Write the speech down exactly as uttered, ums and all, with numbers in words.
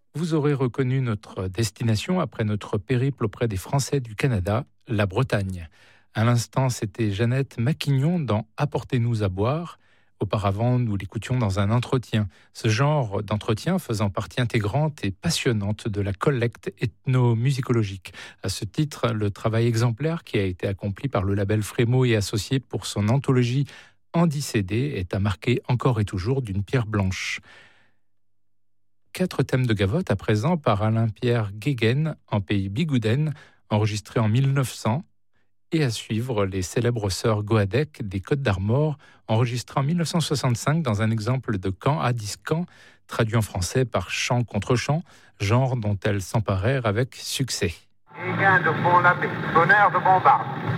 Vous aurez reconnu notre destination après notre périple auprès des Français du Canada, la Bretagne. À l'instant, c'était Jeannette Maquignon dans « Apportez-nous à boire ». Auparavant, nous l'écoutions dans un entretien. Ce genre d'entretien faisant partie intégrante et passionnante de la collecte ethnomusicologique. À ce titre, le travail exemplaire qui a été accompli par le label Frémo et Associés pour son anthologie Andy C D est à marquer encore et toujours d'une pierre blanche. Quatre thèmes de gavotte à présent par Alain-Pierre Guéguen en pays Bigouden, enregistré en mille neuf cents, et à suivre les célèbres sœurs Goadec des Côtes d'Armor, enregistré en mille neuf cent soixante-cinq dans un exemple de Can à Discan, traduit en français par chant contre chant, genre dont elles s'emparèrent avec succès. Guéguen de Pont-l'Abbé, sonneur de bombarde.